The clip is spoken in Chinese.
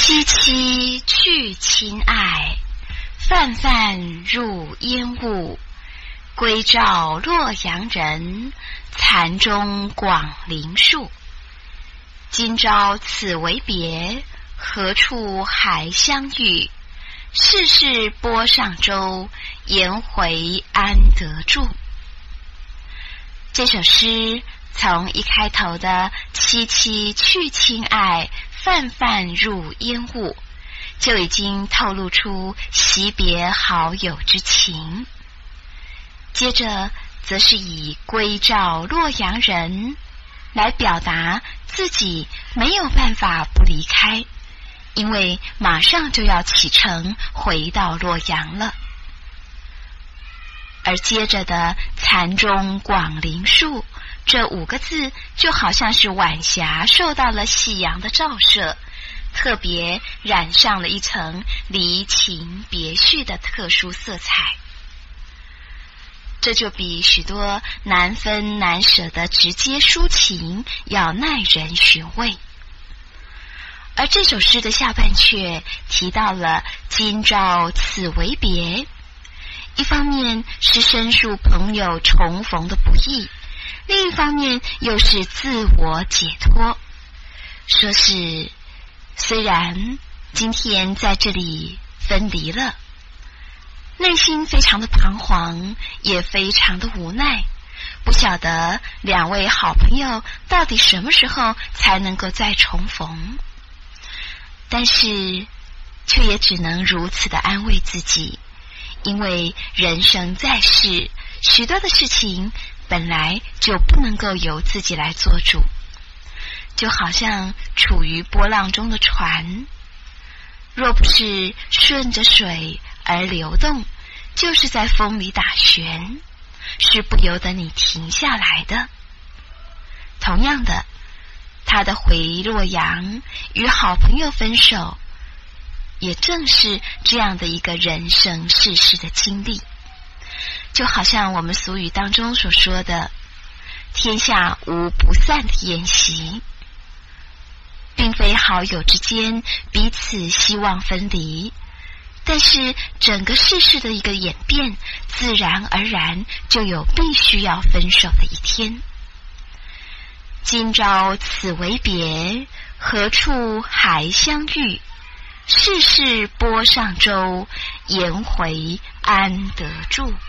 凄凄去亲爱，泛泛入烟雾。归照洛阳人，残中广陵树。今朝此为别，何处还相遇？世事波上舟，颜回安得住？这首诗从一开头的凄凄去亲爱，泛泛入烟雾，就已经透露出惜别好友之情。接着则是以归照洛阳人来表达自己没有办法不离开，因为马上就要启程回到洛阳了。而接着的残中广陵树，这5个字就好像是晚霞受到了夕阳的照射，特别染上了一层离情别绪的特殊色彩。这就比许多难分难舍的直接抒情要耐人寻味。而这首诗的下半阙提到了今朝此为别，一方面是申述朋友重逢的不易，另一方面又是自我解脱，说是虽然今天在这里分离了，内心非常的彷徨，也非常的无奈，不晓得2位好朋友到底什么时候才能够再重逢，但是却也只能如此的安慰自己，因为人生在世，许多的事情本来就不能够由自己来做主，就好像处于波浪中的船，若不是顺着水而流动，就是在风里打旋，是不由得你停下来的。同样的，他的回洛阳与好朋友分手，也正是这样的一个人生世事的经历。就好像我们俗语当中所说的，天下无不散的宴席，并非好友之间彼此希望分离，但是整个世事的一个演变，自然而然就有必须要分手的一天。今朝此为别，何处还相遇？世事波上舟，颜回安得住？